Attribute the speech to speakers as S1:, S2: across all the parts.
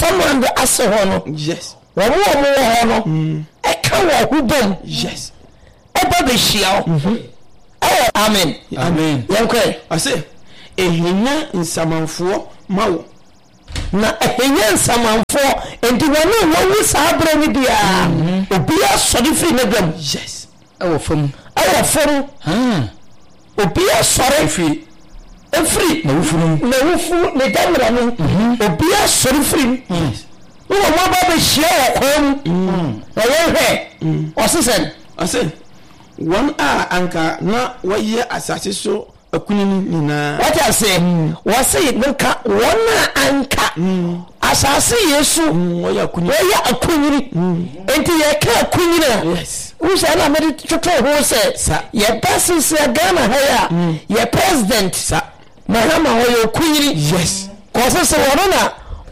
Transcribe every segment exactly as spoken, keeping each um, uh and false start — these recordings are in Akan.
S1: someone the ase ho no
S2: yes
S1: wo mo wo ho no e ka wo hubom
S2: yes
S1: e ba be hia o eh amen
S2: amen
S1: yankwe
S2: I say ehenya nsamanfo mawo
S1: na ehenya nsamanfo enti wonu wo wu sabra ni bia obi asori free na bam
S2: yes
S1: e wo fam e wo fam
S2: ah
S1: obi asori free e free
S2: na wufuru
S1: na wufu ne damra no obi asori free
S2: yes
S1: wo mo ba be hia wo kom na ye hwe o sesen
S2: I say one a anka na waye asase so akunini nina
S1: what I say what say nka one anka asase yesu
S2: waye akunini
S1: waye akunini enti ye ka akunini
S2: yes
S1: usa na me toto ho se ye basis ya Ghana ha ya ye president
S2: sa
S1: mahama waye akunini
S2: yes
S1: ko se se wono na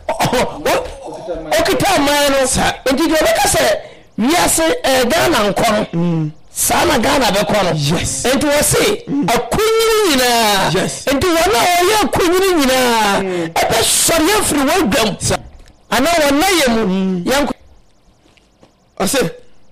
S1: okita mano enti je beka se wiase Ghana nkon sana Ghana be kono
S2: yes
S1: enti wo se akunyiri nyina
S2: yes
S1: enti wona o ye akunyiri nyina e be sori afri wo dwam ana wona ye mu yanko
S2: I say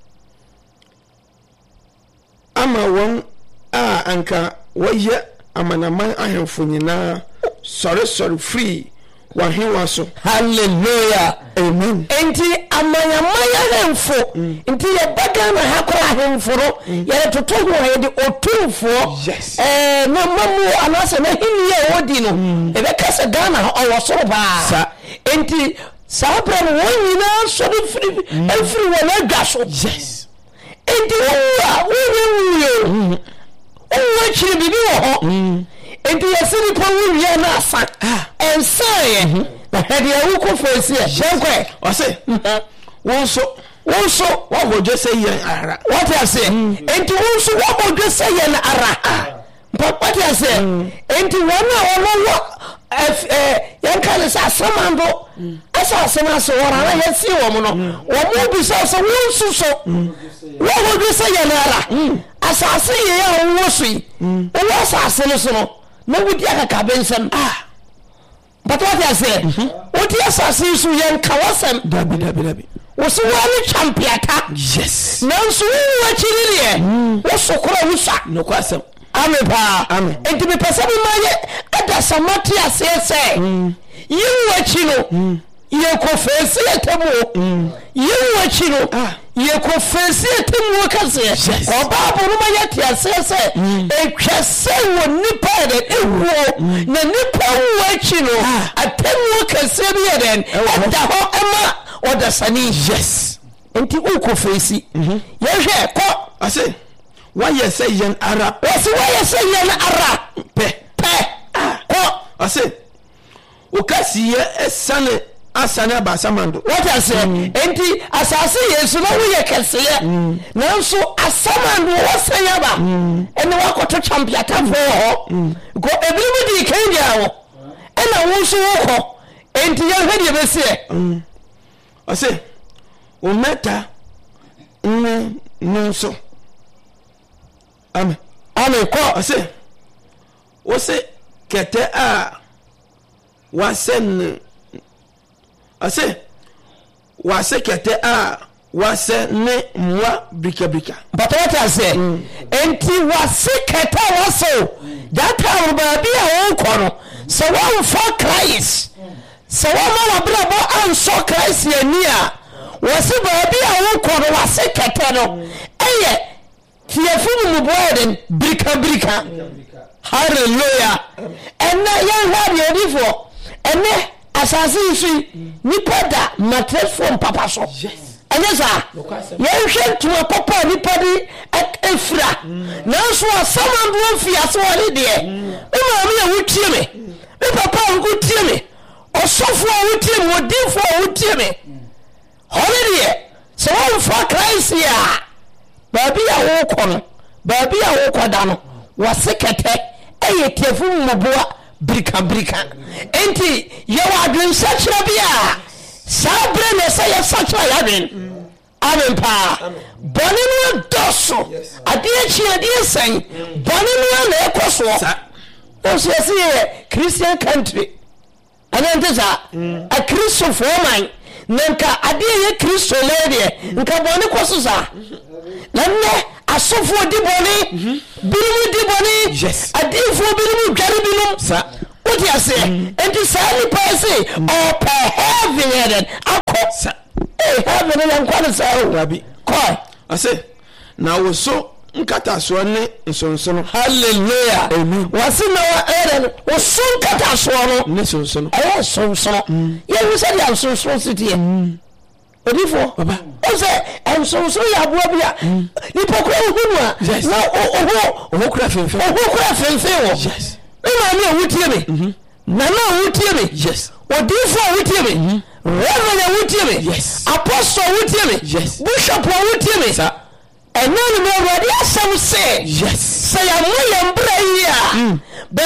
S2: ama won a anka waye amanaman ahemfo nyina sorry sorry free wahewa so
S1: hallelujah
S2: amen
S1: enti amanya maya hemfo enti ye baga na hakora hemforo ye toto ho ye de otumfo
S2: yes
S1: eh na mamu anase na hiniye wodi no e be kase Ghana o wosoro ba
S2: sa
S1: enti sabra no nyina so de free every one gaso
S2: yes
S1: enti wo wo wo wo chiri bibi wo ho enti yesiri po wiye na asa ensaye na hede ya wuko fesi e shenkwe
S2: I say wonso wonso wa hoje say yen ara
S1: what I say enti wonso wa hoje say yen ara but what I say enti wana wana eh yankale sa samando asa asema so wana na yesi wo mo no wo mo bi so so wonso so wa hoje say yen ara asase ye ya wo so yi wo asase no so no no wudi akaka bensam ah but what I say wudi asase so yen kawasam
S2: dabi dabi dabi
S1: woso wani champiata
S2: yes
S1: nanso wo chirire wo sokora wusa
S2: no kwasem
S1: amen pa
S2: amen
S1: enti me pese bi maye ada samati asese yiwo chino ye ko fesi etemu yiwo chino ye ko fesi etemu kase ko babu no maye ti asese etwese wo nipa de ewo na nipa wo chino atemu kase bi eden ada ho ema oda sani yes enti uko fesi ye hwe ko
S2: I say why you say yen ara
S1: wasi why you say yen ara
S2: pe
S1: pe ko
S2: I say ukasi ye esane asane abasamando
S1: what I say enti asase yesu na wo ye kese ye nanso asamando wasanya ba ene wakoto champion tafo ho ko ebimu di kendia wo ena wo so wo ko enti ye hwe de besie
S2: I say umeta mm nso amen
S1: amen ko
S2: I say wo say kete a wasen I say wase kete a wase ne mwa brika brika
S1: but what I say enti wase kete waso data ba bia wo ko no so wo for Christ so wo ma brabo anso Christ ye ni a wase ba bia wo ko no wase kete no eye tiefunu mu boden brika brika hallelujah ena ya ha bi odifo ene asase isi nipa da mattress from papa so yes ene sa ye hwe to papa nipa di efra nanso asamando fi ase wale de e ma me ya wutie me me papa wutie me osofo wutie me odifo wutie me holiday so one for Christ ya baby ya wo kono baby ya wo koda no wasekete eye tefu mboa brika brika enti ye wadwen sachira bia sabre ne say sachira yadwen amen pa boni no doso ade chi ade sen boni no na ekoso o se se Christian country anante sa a Kristo for man nanka ade ye Kristo lede nka bone koso sa nanne asofo di bone bimu di bone
S2: yes
S1: ade fo bimu dware bimu sa what you say enti sa ni person or per heaven headed akọ eh heaven na nkwa sa o
S2: rabi
S1: koi
S2: I say na wo so nkata so ne nsonsono
S1: hallelujah amen wasi na wa eren wo so nkata so no
S2: ne sonsono
S1: eh sonsono ye wo se dia sonsono sitie odifo
S2: baba
S1: o se en sonsono ya bo bia ni pokro hunu a na oho
S2: oho kura fenfe
S1: oho kura fenfe wo
S2: yes
S1: ina ni wutie me na na wutie me
S2: yes
S1: odifo wutie me reverend wutie me
S2: yes
S1: apostle wutie me
S2: yes
S1: bishop wutie me
S2: sa
S1: and no no no asem say
S2: yes
S1: say am yam bra yi a